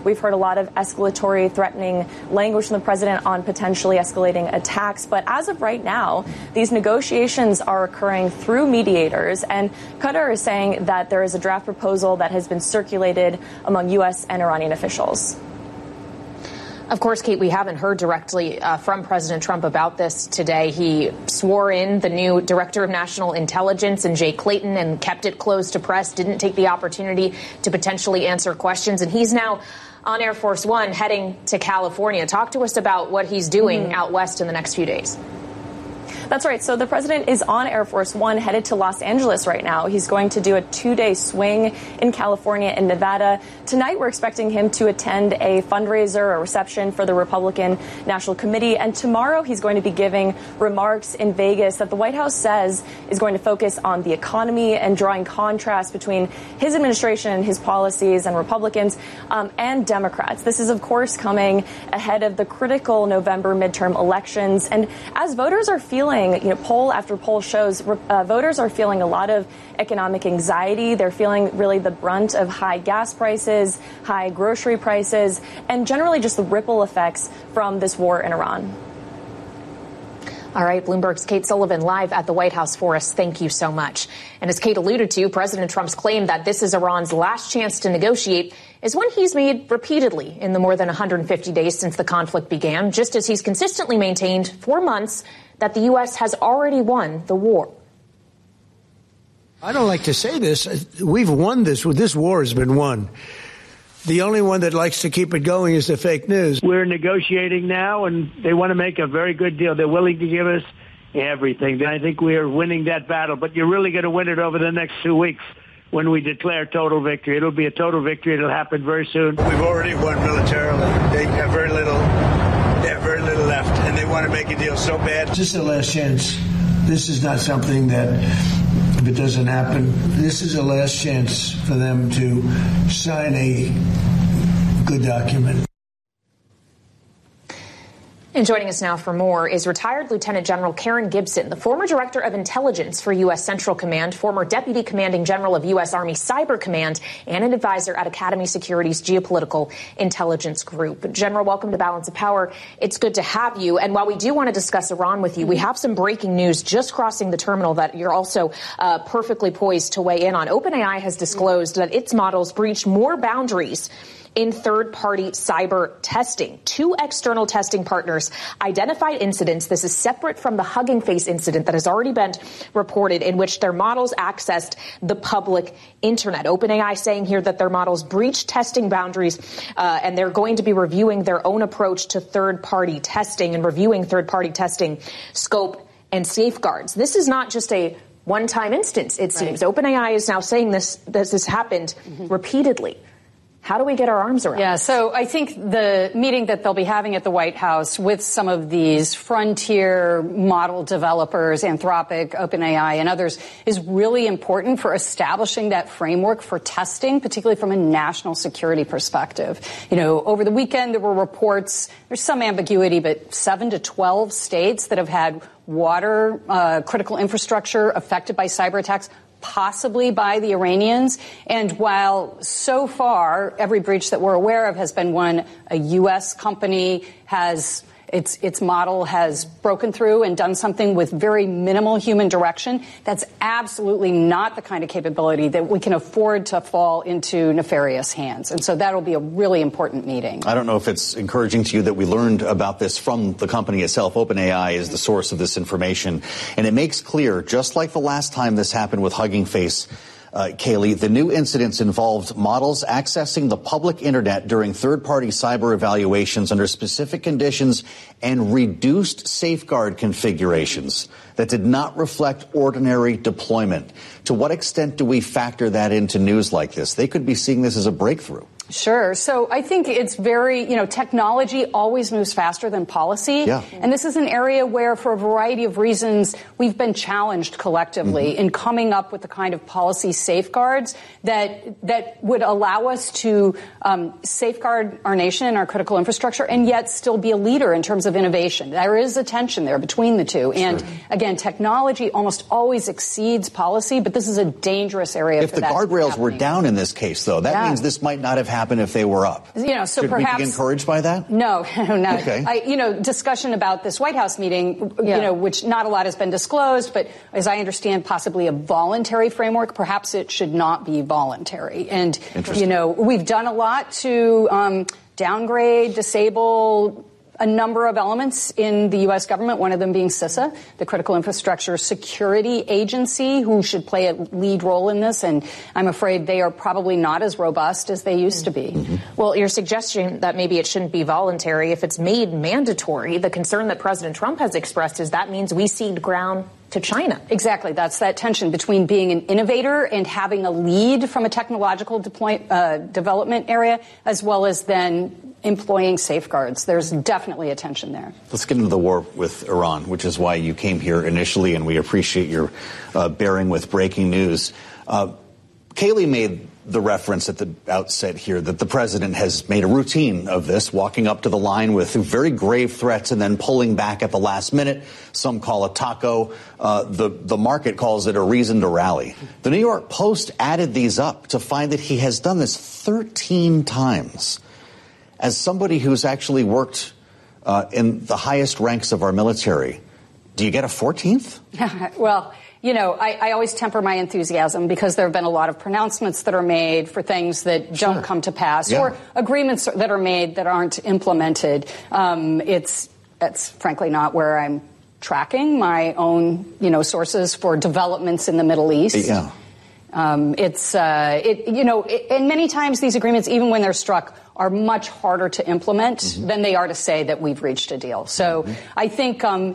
We've heard a lot of escalatory, threatening language from the president on potentially escalating attacks. But as of right now, these negotiations are occurring through mediators. And Qatar is saying that there is a draft proposal that has been circulated among U.S. and Iranian officials. Of course, Kate, we haven't heard directly from President Trump about this today. He swore in the new director of national intelligence and Jay Clayton and kept it closed to press, didn't take the opportunity to potentially answer questions. And he's now on Air Force One heading to California. Talk to us about what he's doing out west in the next few days. That's right. So the president is on Air Force One headed to Los Angeles right now. He's going to do a 2-day swing in California and Nevada. Tonight, we're expecting him to attend a fundraiser, a reception for the Republican National Committee. And tomorrow, he's going to be giving remarks in Vegas that the White House says is going to focus on the economy and drawing contrast between his administration and his policies and Republicans and Democrats. This is, of course, coming ahead of the critical November midterm elections. And as voters are feeling, poll after poll shows voters are feeling a lot of economic anxiety. They're feeling really the brunt of high gas prices, high grocery prices, and generally just the ripple effects from this war in Iran. All right, Bloomberg's Kate Sullivan live at the White House for us. Thank you so much. And as Kate alluded to, President Trump's claim that this is Iran's last chance to negotiate is one he's made repeatedly in the more than 150 days since the conflict began, just as he's consistently maintained for months that the U.S. has already won the war. I don't like to say this. We've won this. This war has been won. The only one that likes to keep it going is the fake news. We're negotiating now, and they want to make a very good deal. They're willing to give us everything. I think we are winning that battle, but you're really going to win it over the next 2 weeks when we declare total victory. It'll be a total victory. It'll happen very soon. We've already won militarily. They have very little left, and they want to make a deal so bad. This is the last chance. This is not something that, if it doesn't happen, this is the last chance for them to sign a good document. And joining us now for more is retired Lieutenant General Karen Gibson, the former Director of Intelligence for U.S. Central Command, former Deputy Commanding General of U.S. Army Cyber Command, and an advisor at Academy Security's Geopolitical Intelligence Group. General, welcome to Balance of Power. It's good to have you. And while we do want to discuss Iran with you, we have some breaking news just crossing the terminal that you're also perfectly poised to weigh in on. OpenAI has disclosed that its models breached more boundaries in third-party cyber testing. 2 external testing partners identified incidents. This is separate from the Hugging Face incident that has already been reported, in which their models accessed the public internet. OpenAI saying here that their models breached testing boundaries, and they're going to be reviewing their own approach to third-party testing and reviewing third-party testing scope and safeguards. This is not just a one-time instance, it seems. OpenAI is now saying this has happened repeatedly. How do we get our arms around? Yeah, so I think the meeting that they'll be having at the White House with some of these frontier model developers, Anthropic, OpenAI, and others, is really important for establishing that framework for testing, particularly from a national security perspective. Over the weekend, there were reports, there's some ambiguity, but 7 to 12 states that have had water, critical infrastructure affected by cyber attacks, possibly by the Iranians. And while so far every breach that we're aware of has been one a U.S. company has its model has broken through and done something with very minimal human direction, that's absolutely not the kind of capability that we can afford to fall into nefarious hands. And so that'll be a really important meeting. I don't know if it's encouraging to you that we learned about this from the company itself. OpenAI is the source of this information. And it makes clear, just like the last time this happened with Hugging Face, Kayleigh, the new incidents involved models accessing the public internet during third-party cyber evaluations under specific conditions and reduced safeguard configurations that did not reflect ordinary deployment. To what extent do we factor that into news like this? They could be seeing this as a breakthrough. Sure. So I think it's very, technology always moves faster than policy. Yeah. And this is an area where, for a variety of reasons, we've been challenged collectively in coming up with the kind of policy safeguards that would allow us to safeguard our nation and our critical infrastructure and yet still be a leader in terms of innovation. There is a tension there between the two. Sure. And again, technology almost always exceeds policy, but this is a dangerous area for that. If the guardrails were down in this case, though, that means this might not have happened happen if they were up? So Should perhaps we be encouraged by that? No, no. Okay. Discussion about this White House meeting, which not a lot has been disclosed, but as I understand, possibly a voluntary framework. Perhaps it should not be voluntary. And, we've done a lot to downgrade, disable a number of elements in the U.S. government, one of them being CISA, the Critical Infrastructure Security Agency, who should play a lead role in this. And I'm afraid they are probably not as robust as they used to be. Mm-hmm. Well, you're suggesting that maybe it shouldn't be voluntary. If it's made mandatory, the concern that President Trump has expressed is that means we cede ground to China. Exactly. That's that tension between being an innovator and having a lead from a technological development area, as well as then employing safeguards. There's definitely a tension there. Let's get into the war with Iran, which is why you came here initially, and we appreciate your bearing with breaking news. Kayleigh made the reference at the outset here that the president has made a routine of this, walking up to the line with very grave threats and then pulling back at the last minute. Some call it taco. The market calls it a reason to rally. The New York Post added these up to find that he has done this 13 times. As somebody who's actually worked in the highest ranks of our military, do you get a 14th? Well, I always temper my enthusiasm because there have been a lot of pronouncements that are made for things that don't come to pass or agreements that are made that aren't implemented. That's frankly not where I'm tracking my own, sources for developments in the Middle East. Yeah. And many times these agreements, even when they're struck, are much harder to implement than they are to say that we've reached a deal. So I think I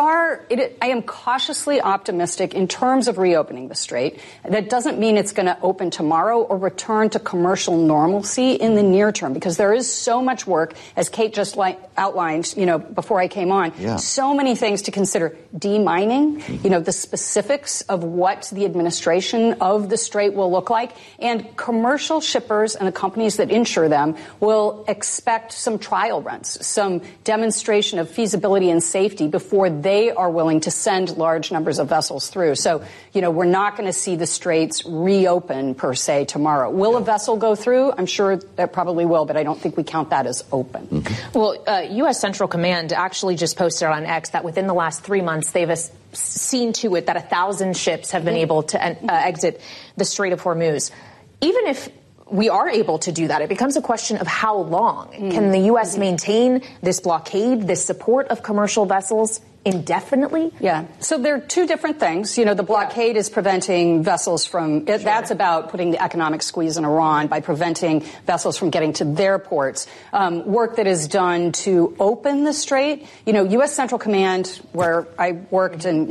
am cautiously optimistic in terms of reopening the Strait. That doesn't mean it's going to open tomorrow or return to commercial normalcy in the near term, because there is so much work, as Kate just outlined, before I came on, so many things to consider. Demining, the specifics of what the administration of the Strait will look like, and commercial shippers and the companies that insure them will expect some trial runs, some demonstration of feasibility and safety before they are willing to send large numbers of vessels through. So, we're not going to see the Straits reopen per se tomorrow. Will a vessel go through? I'm sure that probably will, but I don't think we count that as open. Well, U.S. Central Command actually just posted on X that within the last 3 months, they've seen to it that 1,000 ships have been able to exit the Strait of Hormuz. Even if we are able to do that, it becomes a question of how long. Can the U.S. maintain this blockade, this support of commercial vessels indefinitely? Yeah. So there are two different things. The blockade is preventing vessels from, that's about putting the economic squeeze on Iran by preventing vessels from getting to their ports. Work that is done to open the Strait. U.S. Central Command, where I worked and,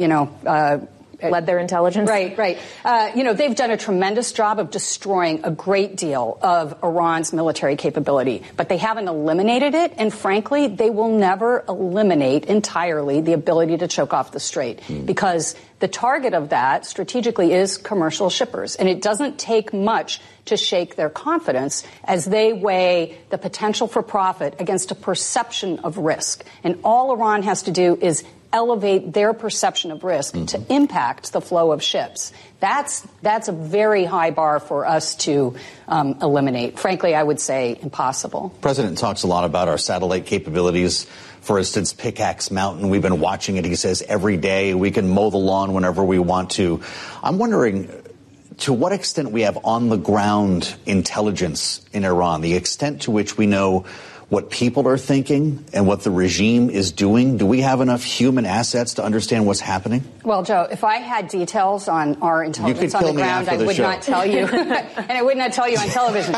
led their intelligence. Right. They've done a tremendous job of destroying a great deal of Iran's military capability, but they haven't eliminated it. And frankly, they will never eliminate entirely the ability to choke off the Strait, because the target of that strategically is commercial shippers. And it doesn't take much to shake their confidence as they weigh the potential for profit against a perception of risk. And all Iran has to do is elevate their perception of risk to impact the flow of ships. That's a very high bar for us to eliminate. Frankly, I would say impossible. The President talks a lot about our satellite capabilities. For instance, Pickaxe Mountain, we've been watching it, he says, every day. We can mow the lawn whenever we want to. I'm wondering to what extent we have on-the-ground intelligence in Iran, the extent to which we know what people are thinking and what the regime is doing. Do we have enough human assets to understand what's happening? Well, Joe, if I had details on our intelligence on the ground, I would not tell you. And I would not tell you on television.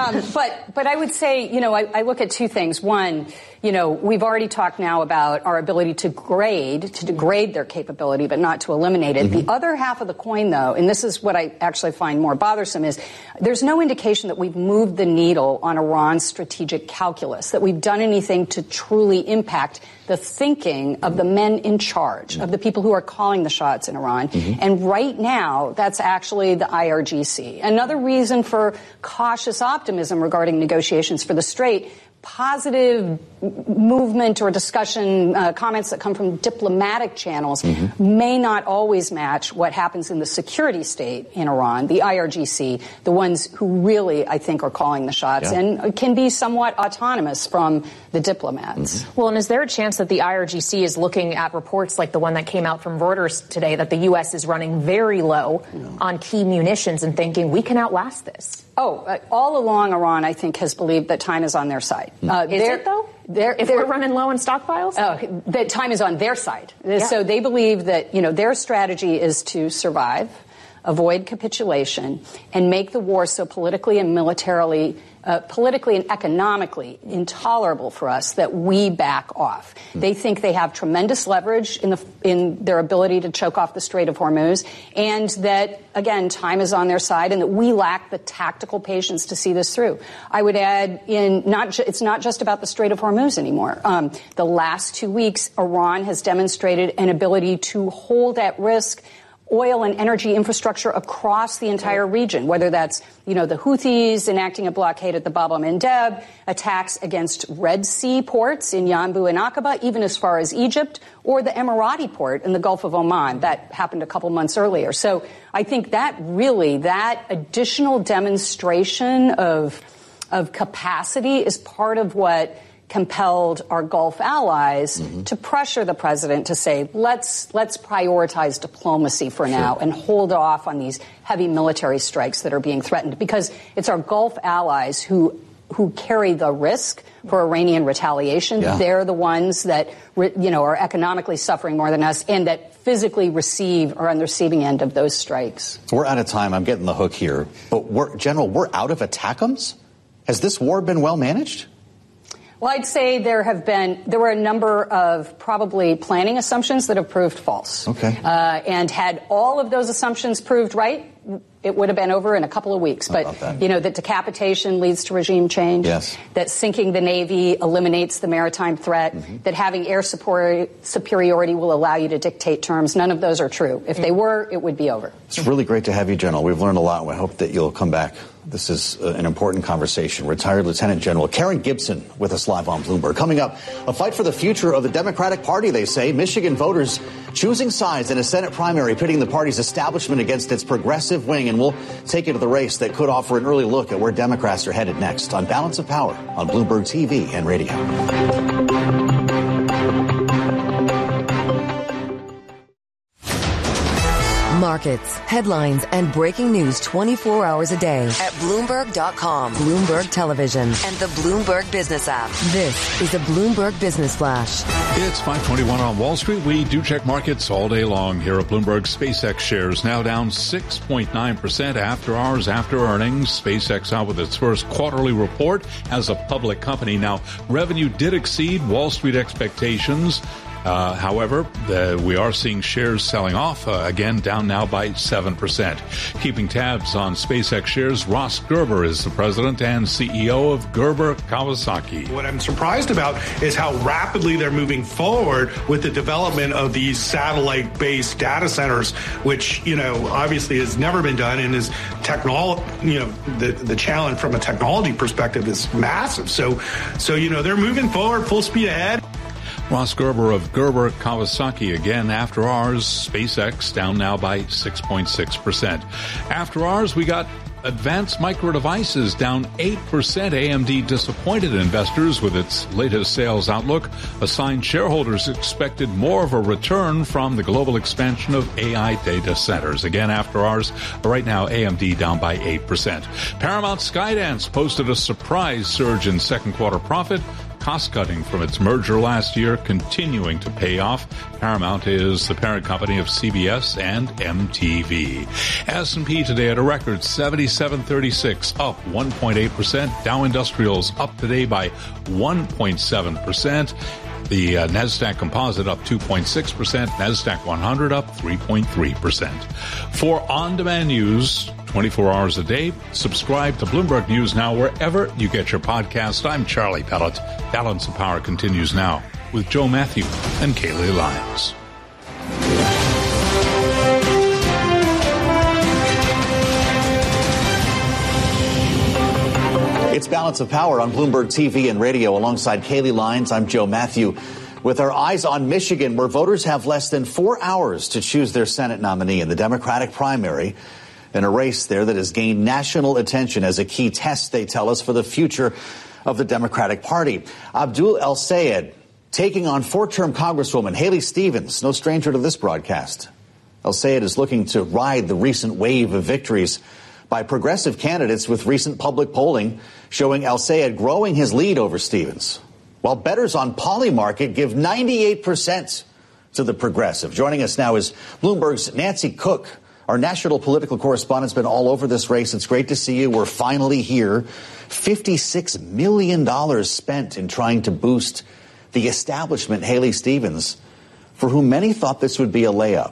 But I would say, I look at two things. One, we've already talked now about our ability to degrade their capability, but not to eliminate it. The other half of the coin, though, and this is what I actually find more bothersome, is there's no indication that we've moved the needle on Iran's strategic calculus, that we've done anything to truly impact the thinking of the men in charge, of the people who are calling the shots in Iran. And right now, that's actually the IRGC. Another reason for cautious optimism regarding negotiations for the Strait, positive movement or discussion, comments that come from diplomatic channels may not always match what happens in the security state in Iran, the IRGC, the ones who really, I think, are calling the shots and can be somewhat autonomous from the diplomats. Well, and is there a chance that the IRGC is looking at reports like the one that came out from Reuters today that the U.S. is running very low on key munitions and thinking we can outlast this? All along, Iran, I think, has believed that time is on their side. Is it, though? If we're running low on stockpiles? That time is on their side. So they believe that, their strategy is to survive, avoid capitulation, and make the war so politically and militarily, politically and economically intolerable for us that we back off. They think they have tremendous leverage in their ability to choke off the Strait of Hormuz, and that, again, time is on their side, and that we lack the tactical patience to see this through. I would add, it's not just about the Strait of Hormuz anymore. The last 2 weeks, Iran has demonstrated an ability to hold at risk oil and energy infrastructure across the entire region, whether that's, the Houthis enacting a blockade at the Bab el-Mandeb, attacks against Red Sea ports in Yanbu and Aqaba, even as far as Egypt, or the Emirati port in the Gulf of Oman. That happened a couple months earlier. So I think that additional demonstration of capacity is part of what compelled our Gulf allies to pressure the president to say, let's prioritize diplomacy for now and hold off on these heavy military strikes that are being threatened, because it's our Gulf allies who carry the risk for Iranian retaliation. They're the ones that are economically suffering more than us, and that physically are on the receiving end of those strikes. We're out of time. I'm getting the hook here, but General, we're out of ATACMS. Has this war been well managed? Well, I'd say there were a number of probably planning assumptions that have proved false. Okay. And had all of those assumptions proved right, it would have been over in a couple of weeks. But, that decapitation leads to regime change. Yes. That sinking the Navy eliminates the maritime threat. That having air superiority will allow you to dictate terms. None of those are true. If they were, it would be over. It's really great to have you, General. We've learned a lot, and we hope that you'll come back. This is an important conversation. Retired Lieutenant General Karen Gibson with us live on Bloomberg. Coming up, a fight for the future of the Democratic Party, they say. Michigan voters choosing sides in a Senate primary, pitting the party's establishment against its progressive wing. And we'll take you to the race that could offer an early look at where Democrats are headed next on Balance of Power on Bloomberg TV and radio. Markets, headlines, and breaking news 24 hours a day at Bloomberg.com, Bloomberg Television, and the Bloomberg Business app. This is a Bloomberg Business Flash. It's 5:21 on Wall Street. We do check markets all day long here at Bloomberg. SpaceX shares now down 6.9% after hours after earnings. SpaceX out with its first quarterly report as a public company. Now, revenue did exceed Wall Street expectations. However, we are seeing shares selling off again, down now by 7%. Keeping tabs on SpaceX shares, Ross Gerber is the president and CEO of Gerber Kawasaki. What I'm surprised about is how rapidly they're moving forward with the development of these satellite-based data centers, which, obviously has never been done and is the challenge from a technology perspective is massive. So, they're moving forward full speed ahead. Ross Gerber of Gerber Kawasaki again after hours. SpaceX down now by 6.6%. After hours, we got Advanced Micro Devices down 8%. AMD disappointed investors with its latest sales outlook. Assigned shareholders expected more of a return from the global expansion of AI data centers. Again, after hours, right now, AMD down by 8%. Paramount Skydance posted a surprise surge in second quarter profit. Cost-cutting from its merger last year continuing to pay off. Paramount is the parent company of CBS and MTV. S&P today at a record 7736, up 1.8%. Dow Industrials up today by 1.7%. The NASDAQ Composite up 2.6%. NASDAQ 100 up 3.3%. For on-demand news 24 hours a day, subscribe to Bloomberg News Now wherever you get your podcast. I'm Charlie Pellet. Balance of Power continues now with Joe Matthew and Kaylee Lyons. It's It's Balance of Power on Bloomberg TV and radio. Alongside Kaylee Lines, I'm Joe Matthew. With our eyes on Michigan, where voters have less than 4 hours to choose their Senate nominee in the Democratic primary, in a race there that has gained national attention as a key test, they tell us, for the future of the Democratic Party. Abdul El-Sayed taking on four-term Congresswoman Haley Stevens, no stranger to this broadcast. El-Sayed is looking to ride the recent wave of victories by progressive candidates, with recent public polling showing El-Sayed growing his lead over Stevens, while bettors on Polymarket give 98% to the progressive. Joining us now is Bloomberg's Nancy Cook. Our national political correspondent's been all over this race. It's great to see you. We're finally here. $56 million spent in trying to boost the establishment, Haley Stevens, for whom many thought this would be a layup.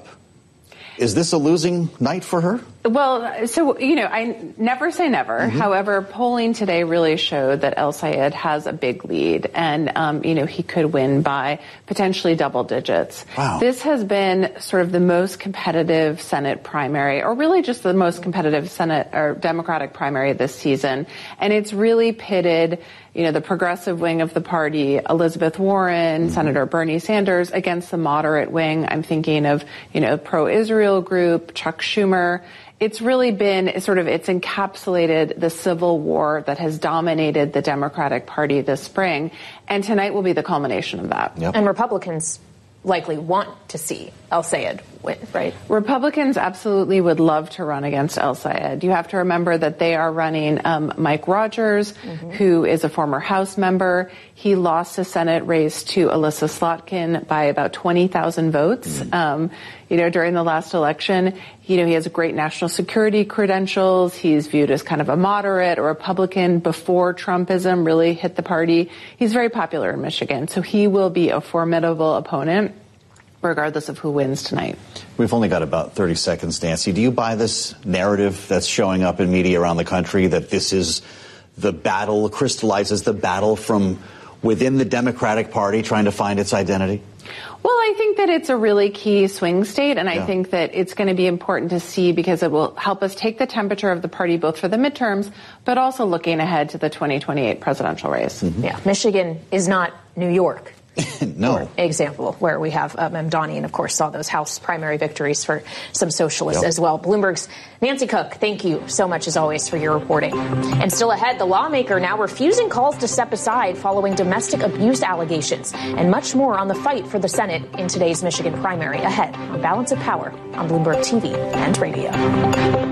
Is this a losing night for her? Well, so, I never say never. Mm-hmm. However, polling today really showed that El-Sayed has a big lead and, he could win by potentially double digits. Wow. This has been sort of the most competitive Senate primary, or really just the most competitive Senate or Democratic primary this season. And it's really pitted the progressive wing of the party, Elizabeth Warren, Senator Bernie Sanders, against the moderate wing. I'm thinking of, pro-Israel group, Chuck Schumer. It's really been it's encapsulated the civil war that has dominated the Democratic Party this spring. And tonight will be the culmination of that. Yep. And Republicans likely want to see El-Sayed win, right? Republicans absolutely would love to run against El-Sayed. You have to remember that they are running Mike Rogers, who is a former House member. He lost a Senate race to Alyssa Slotkin by about 20,000 votes, during the last election. He has great national security credentials. He's viewed as kind of a moderate or Republican before Trumpism really hit the party. He's very popular in Michigan, so he will be a formidable opponent, regardless of who wins tonight. We've only got about 30 seconds, Nancy. Do you buy this narrative that's showing up in media around the country that this is the battle, crystallizes the battle from within the Democratic Party trying to find its identity? Well, I think that it's a really key swing state, and I think that it's going to be important to see because it will help us take the temperature of the party both for the midterms, but also looking ahead to the 2028 presidential race. Mm-hmm. Yeah, Michigan is not New York. No. Example where we have Mamdani and, of course, saw those House primary victories for some socialists as well. Bloomberg's Nancy Cook, thank you so much, as always, for your reporting. And still ahead, the lawmaker now refusing calls to step aside following domestic abuse allegations, and much more on the fight for the Senate in today's Michigan primary. Ahead on Balance of Power on Bloomberg TV and radio.